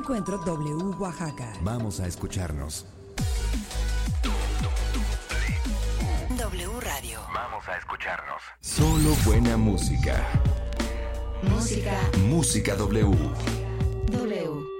Encuentro W Oaxaca. Vamos a escucharnos. W Radio. Vamos a escucharnos. Solo buena música. Música. Música W. W.